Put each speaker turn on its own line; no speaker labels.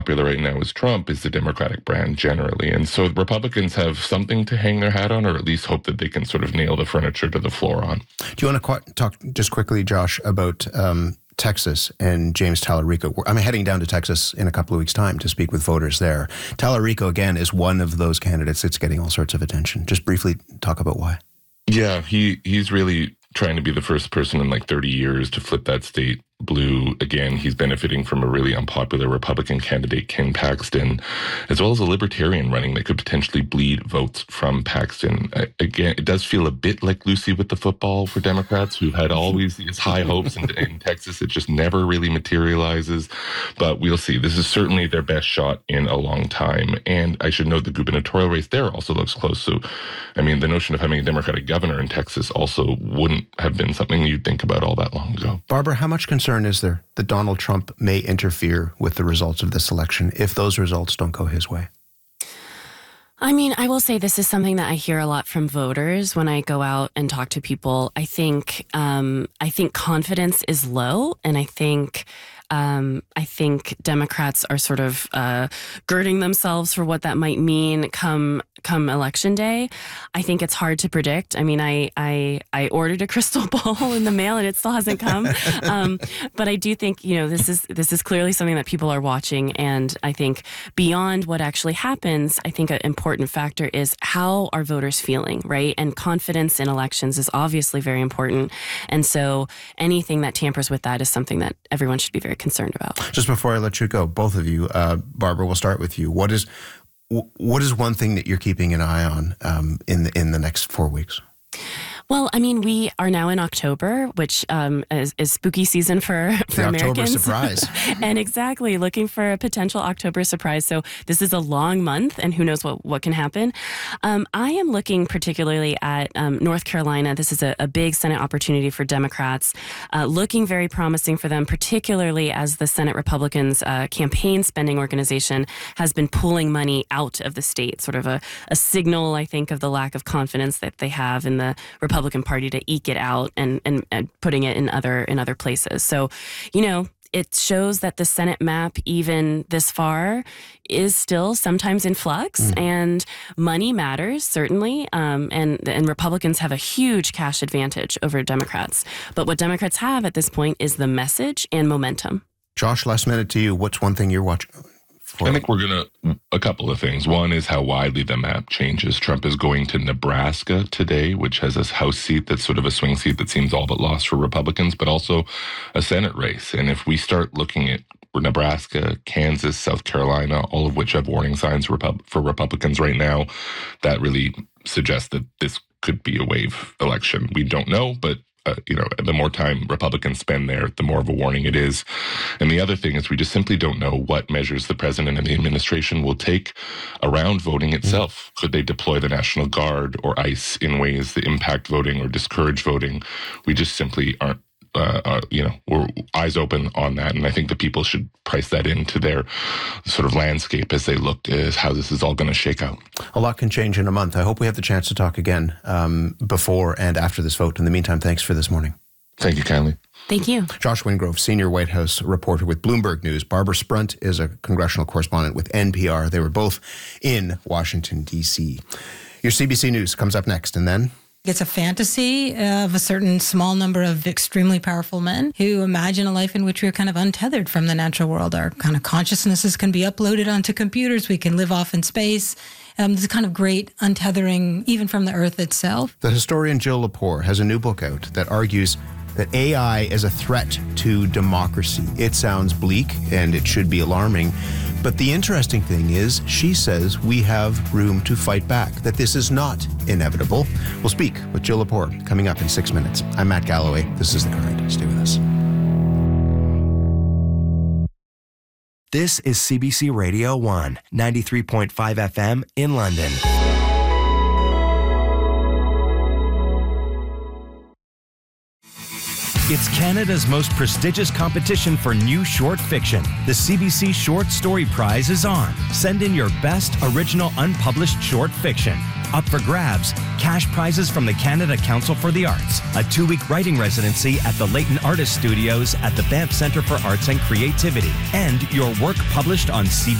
popular right now is Trump is the Democratic brand generally. And so Republicans have something to hang their hat on, or at least hope that they can sort of nail the furniture to the floor on.
Do you want to talk just quickly, Josh, about Texas and James Tallarico? I'm heading down to Texas in a couple of weeks' time to speak with voters there. Tallarico, again, is one of those candidates that's getting all sorts of attention. Just briefly talk about why.
Yeah, he's really trying to be the first person in like 30 years to flip that state blue again. He's benefiting from a really unpopular Republican candidate, Ken Paxton, as well as a libertarian running that could potentially bleed votes from Paxton. Again, it does feel a bit like Lucy with the football for Democrats, who had always these high hopes, and in Texas it just never really materializes. But we'll see. This is certainly their best shot in a long time. And I should note the gubernatorial race there also looks close. So, I mean, the notion of having a Democratic governor in Texas also wouldn't have been something you'd think about all that long ago.
Barbara, how much concern is there that Donald Trump may interfere with the results of this election if those results don't go his way?
I mean, I will say this is something that I hear a lot from voters when I go out and talk to people. I think confidence is low, and I think Democrats are sort of girding themselves for what that might mean come election day. I think it's hard to predict. I mean, I ordered a crystal ball in the mail and it still hasn't come. But I do think, this is clearly something that people are watching. And I think beyond what actually happens, I think an important factor is how are voters feeling, right? And confidence in elections is obviously very important. And so anything that tampers with that is something that everyone should be very concerned about.
Just before I let you go, both of you, Barbara, we'll start with you. What is one thing that you're keeping an eye on in the next 4 weeks?
Well, I mean, we are now in October, which is spooky season for
the
Americans.
October surprise.
And exactly, looking for a potential October surprise. So this is a long month, and who knows what can happen. I am looking particularly at North Carolina. This is a big Senate opportunity for Democrats, looking very promising for them, particularly as the Senate Republicans' campaign spending organization has been pulling money out of the state, sort of a signal, I think, of the lack of confidence that they have in the Republican Party to eke it out and putting it in other places. So, it shows that the Senate map, even this far, is still sometimes in flux, and money matters, certainly. And Republicans have a huge cash advantage over Democrats. But what Democrats have at this point is the message and momentum.
Josh, last minute to you. What's one thing you're watching?
I think a couple of things. One is how widely the map changes. Trump is going to Nebraska today, which has a House seat that's sort of a swing seat that seems all but lost for Republicans, but also a Senate race. And if we start looking at Nebraska, Kansas, South Carolina, all of which have warning signs for Republicans right now, that really suggests that this could be a wave election. We don't know, but the more time Republicans spend there, the more of a warning it is. And the other thing is we just simply don't know what measures the president and the administration will take around voting itself. Could they deploy the National Guard or ICE in ways that impact voting or discourage voting? We just simply aren't. We're eyes open on that. And I think the people should price that into their sort of landscape as they look at how this is all going to shake out.
A lot can change in a month. I hope we have the chance to talk again before and after this vote. In the meantime, thanks for this morning.
Thank you kindly.
Thank you.
Josh Wingrove, senior White House reporter with Bloomberg News. Barbara Sprunt is a congressional correspondent with NPR. They were both in Washington, D.C. Your CBC News comes up next, and then...
It's a fantasy of a certain small number of extremely powerful men who imagine a life in which we're kind of untethered from the natural world. Our kind of consciousnesses can be uploaded onto computers. We can live off in space. There's a kind of great untethering even from the Earth itself.
The historian Jill Lepore has a new book out that argues that AI is a threat to democracy. It sounds bleak and it should be alarming. But the interesting thing is, she says we have room to fight back, that this is not inevitable. We'll speak with Jill Lepore coming up in 6 minutes. I'm Matt Galloway. This is The Current. Stay with us.
This is CBC Radio 1, 93.5 FM in London. It's Canada's most prestigious competition for new short fiction. The CBC Short Story Prize is on. Send in your best original unpublished short fiction. Up for grabs, cash prizes from the Canada Council for the Arts, a 2-week writing residency at the Leighton Artist Studios at the Banff Centre for Arts and Creativity, and your work published on CBC